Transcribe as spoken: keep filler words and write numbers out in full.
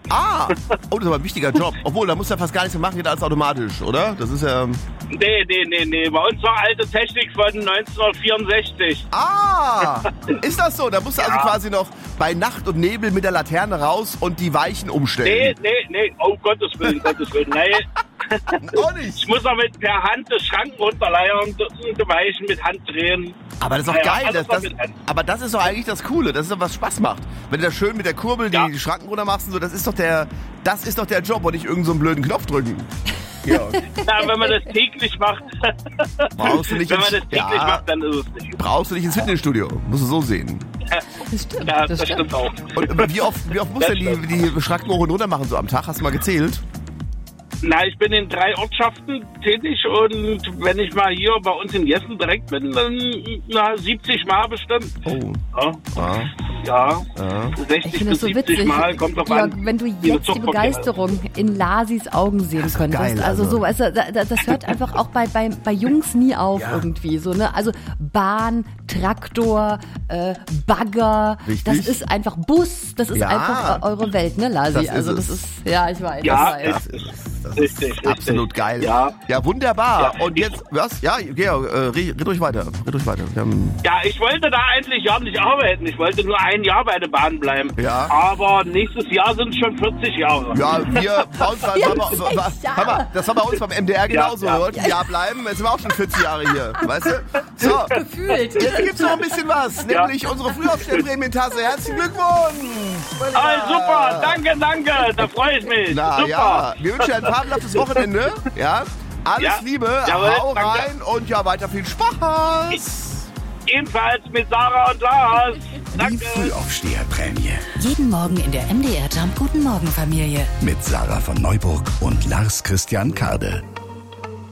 Ah, oh, das ist aber ein wichtiger Job. Obwohl, da muss ja fast gar nichts mehr machen, geht alles automatisch, oder? Das ist ja... Nee, nee, nee, nee. Bei uns war alte Technik von neunzehnhundertvierundsechzig. Ah, ist das so? Da musst du Ja. also quasi noch bei Nacht und Nebel mit der Laterne raus und die Weichen Nee, umstellen. nee, nee. Oh, Gottes Willen, Gottes Willen. Nee. Auch nicht. Ich muss auch mit per Hand die Schranken runterleiern und die Weichen mit Hand drehen. Aber das ist doch Ja, ja, geil. alles Das, noch das, mit Hand. aber das ist doch eigentlich das Coole. Das ist doch, was Spaß macht. Wenn du da schön mit der Kurbel die, Ja. die Schranken runter machst und so, das ist doch der, das ist doch der Job und nicht irgendeinen so einen blöden Knopf drücken. Ja. Na, wenn man das täglich macht, Brauchst du nicht wenn man ins, das täglich ja, macht, dann ist es nicht. brauchst du nicht ins Fitnessstudio. Musst du so sehen. Das stimmt. Ja, das das stimmt. stimmt auch. Und wie oft, wie oft musst du denn die, die Schranken hoch und runter machen so am Tag? Hast du mal gezählt? Na, ich bin in drei Ortschaften tätig und wenn ich mal hier bei uns in Jessen direkt bin, dann na, siebzig Mal bestimmt. Oh. Ja, Ah. ja. Ja. Ich sechzig finde bis das so siebzig witzig, Mal, kommt drauf Georg, an. wenn du wie jetzt die Zugverkehr Begeisterung in Lasis Augen sehen Das ist könntest. geil, also, also. so, weißt du, da- da- das hört einfach auch bei, bei, bei Jungs nie auf Ja. irgendwie. So, ne? Also Bahn, Traktor, äh, Bagger, Richtig. das ist einfach Bus, das ist Ja. einfach äh, eure Welt, ne, Lasi? Das ist also das es. ist, ja, ich weiß. Ja, ich weiß. Das ist, das ist Richtig, richtig. absolut geil. Ja. ja wunderbar. Ja. Und jetzt, was? Ja, Georg, äh, red, red ruhig weiter. Red ruhig weiter. Wir haben, Ja, ich wollte da eigentlich ja nicht arbeiten. Ich wollte nur ein Jahr bei der Bahn bleiben. Ja. Aber nächstes Jahr sind es schon vierzig Jahre. ja, wir, bei uns, war, war, war, war, Vierzig hör mal, das war bei uns beim M D R genauso. Ja, ja. Wir wollten ein Jahr bleiben, jetzt sind wir auch schon vierzig Jahre hier. Weißt du? So, Gefühlt. jetzt gibt's noch ein bisschen was. Ja. Nämlich unsere Frühaufstehprämientasse. Herzlichen Glückwunsch! Ah, super, danke, danke, da freue ich mich. Na super. ja, wir wünschen dir ein fabelhaftes Wochenende. Ja, alles Ja. Liebe, Jawohl, hau danke. rein und ja, weiter viel Spaß. Ebenfalls mit Sarah und Lars. Die Danke. Frühaufsteherprämie. Jeden Morgen in der M D R Jump Guten Morgen Familie. Mit Sarah von Neuburg und Lars Christian Karde.